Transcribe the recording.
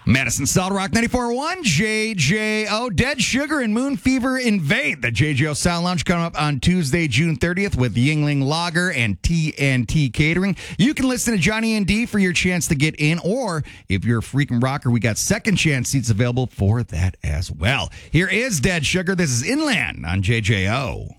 Madison Solid Rock 94.1, JJO. Dead Sugar and Moon Fever invade the JJO Sound Lounge coming up on Tuesday, June 30th with Yingling Lager and TNT Catering. You can listen to Johnny and D for your chance to get in, or if you're a freaking rocker, we got second chance seats available for that as well. Here is Dead Sugar. This is Inland on JJO.